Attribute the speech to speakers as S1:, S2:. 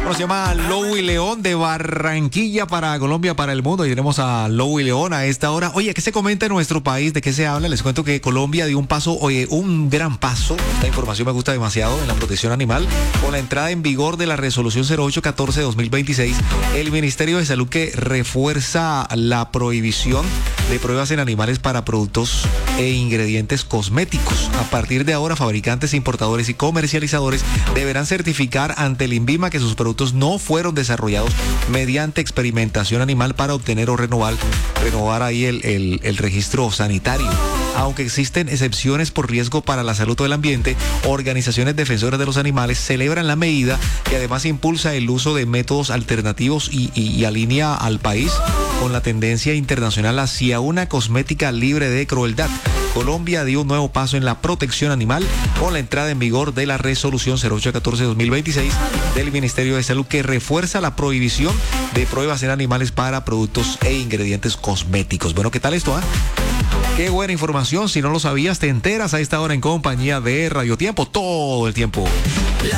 S1: Se llama Lowy León de Barranquilla para Colombia, para el mundo. Y tenemos a Lowy León a esta hora. Oye, ¿qué se comenta en nuestro país? ¿De qué se habla? Les cuento que Colombia dio un paso, un gran paso. Esta información me gusta demasiado en la protección animal. Con la entrada en vigor de la resolución 0814-2026, el Ministerio de Salud que refuerza la prohibición de pruebas en animales para productos e ingredientes cosméticos. A partir de ahora, fabricantes, importadores y comercializadores deberán certificar ante el INVIMA que sus productos no fueron desarrollados mediante experimentación animal para obtener o renovar ahí el registro sanitario. Aunque existen excepciones por riesgo para la salud del ambiente, organizaciones defensoras de los animales celebran la medida que además impulsa el uso de métodos alternativos y alinea al país con la tendencia internacional hacia una cosmética libre de crueldad. Colombia dio un nuevo paso en la protección animal con la entrada en vigor de la resolución 0814-2026 del Ministerio de Salud que refuerza la prohibición de pruebas en animales para productos e ingredientes cosméticos. Bueno, ¿qué tal esto? Qué buena información. Si no lo sabías, te enteras a esta hora en compañía de Radio Tiempo, todo el tiempo.